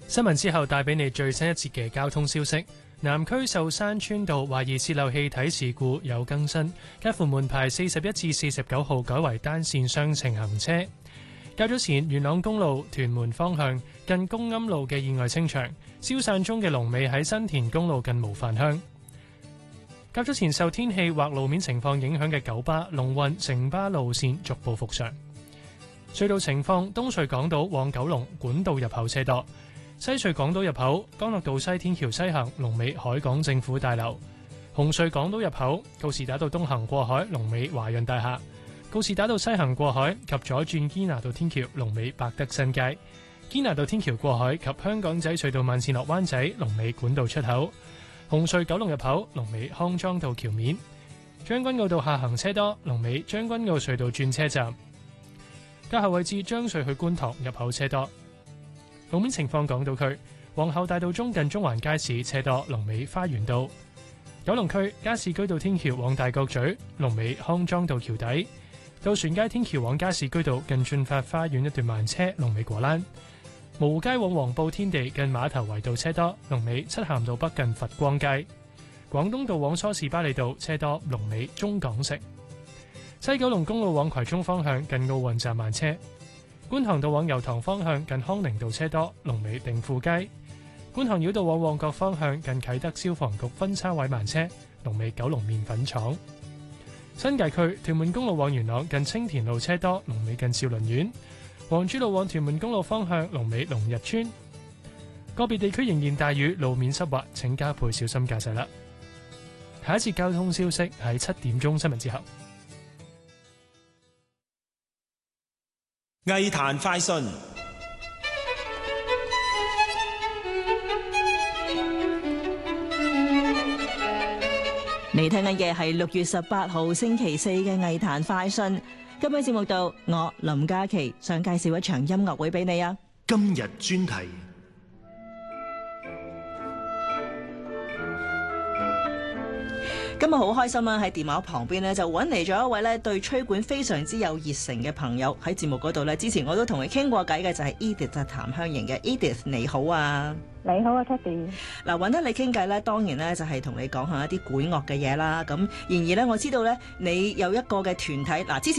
新聞之後帶俾你最新一節嘅交通消息。南區壽山村道懷疑洩漏氣體事故有更新，介乎門牌41至49號改為單線雙程行車。較早前元朗公路屯門方向近公庵路嘅意外清場，消散中嘅龍尾喺新田公路近模範鄉。較早前受天氣或路面情況影響嘅九巴、龍運、城巴路線逐步復常。隧道情況：東隧港島往九龍管道入口車多。西隧港島入口，干諾道西天橋西行，龍尾海港政府大樓；紅隧港島入口，告士打道東行過海，龍尾華潤大廈；告士打道西行過海及左轉堅拿道天橋，龍尾百德新街；堅拿道天橋過海及香港仔隧道慢線落灣仔，龍尾管道出口；紅隧九龍入口，龍尾康莊道橋面；將軍澳道下行車多，龍尾將軍澳隧道轉車站；較後位置將隧去觀塘入口車多。路面情況：港島區皇后大道中近中環街市車多，龍尾花園道；九龍區加士居道天橋往大角咀，龍尾康莊道橋底；渡船街天橋往加士居道近駿發花園一段慢車，龍尾果欄；蕪湖街往黃埔天地近碼頭圍道車多，龍尾漆咸道北近佛光街；廣東道往梳士巴利道車多，龍尾中港城；西九龍公路往葵涌方向近奧運站慢車。觀塘道往油塘方向近康寧道車多，龍尾定富街；觀塘繞道往旺角方向近啟德消防局分叉位慢車，龍尾九龍麵粉廠；新界區屯門公路往元朗近青田路車多，龍尾近兆麟苑；黃珠路往屯門公路方向龍尾龍日村。個別地區仍然大雨，路面濕滑，請加倍小心駕駛啦。下一次交通消息喺7點鐘新聞之後。 藝壇快訊， 你聽緊嘅係6月18號星期四嘅藝壇快訊。今日節目度，我林嘉琪想介紹一場音樂會俾你啊！ 今日專題。 今日好開心啊！喺電話旁邊咧就揾嚟咗一位咧對吹管非常之有熱誠嘅朋友，喺節目嗰度咧，之前我都同佢傾過偈嘅，就係 Edith 譚香瑩嘅。Edith 你好啊！ 你好啊 Kathy。 嗱，揾得你傾偈咧，當然咧就係同你講下一啲管樂嘅嘢啦。咁然而咧，我知道咧你有一個嘅團體，嗱之前。